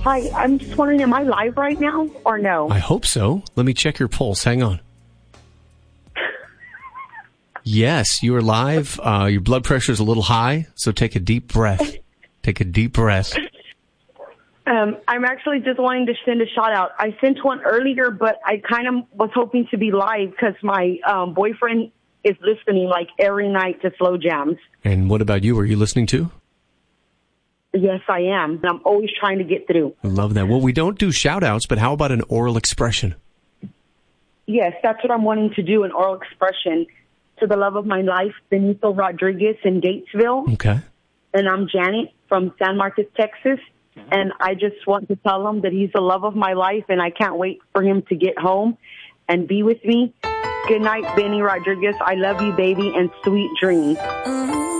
Hi, I'm just wondering, am I live right now or no? I hope so. Let me check your pulse. Hang on. Yes, you are live. Your blood pressure is a little high, so take a deep breath. Take a deep breath. I'm actually just wanting to send a shout out. I sent one earlier, but I kind of was hoping to be live because my boyfriend is listening like every night to Slow Jams. And what about you? Are you listening too? Yes, I am. And I'm always trying to get through. I love that. Well, we don't do shout outs, but how about an oral expression? Yes, that's what I'm wanting to do, an oral expression. To the love of my life, Benito Rodriguez in Gatesville. Okay. And I'm Janet from San Marcos, Texas. And I just want to tell him that he's the love of my life, and I can't wait for him to get home and be with me. Good night, Benny Rodriguez. I love you, baby, and sweet dreams.